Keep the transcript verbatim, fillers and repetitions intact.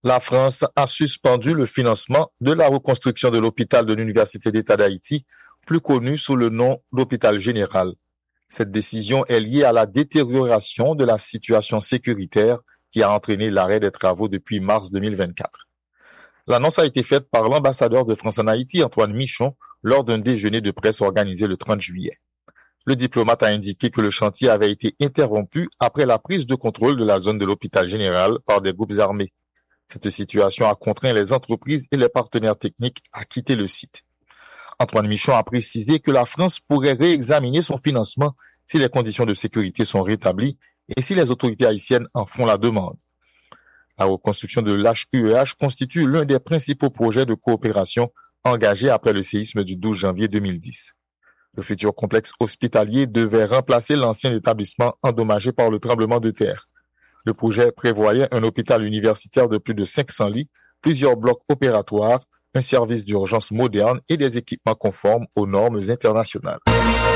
La France a suspendu le financement de la reconstruction de l'hôpital de l'Université d'État d'Haïti, plus connu sous le nom d'hôpital général. Cette décision est liée à la détérioration de la situation sécuritaire qui a entraîné l'arrêt des travaux depuis mars deux mille vingt-quatre. L'annonce a été faite par l'ambassadeur de France en Haïti, Antoine Michon, lors d'un déjeuner de presse organisé le trente juillet. Le diplomate a indiqué que le chantier avait été interrompu après la prise de contrôle de la zone de l'hôpital général par des groupes armés. Cette situation a contraint les entreprises et les partenaires techniques à quitter le site. Antoine Michon a précisé que la France pourrait réexaminer son financement si les conditions de sécurité sont rétablies et si les autorités haïtiennes en font la demande. La reconstruction de l'H U E H constitue l'un des principaux projets de coopération engagés après le séisme du douze janvier deux mille dix. Le futur complexe hospitalier devait remplacer l'ancien établissement endommagé par le tremblement de terre. Le projet prévoyait un hôpital universitaire de plus de cinq cents lits, plusieurs blocs opératoires, un service d'urgence moderne et des équipements conformes aux normes internationales.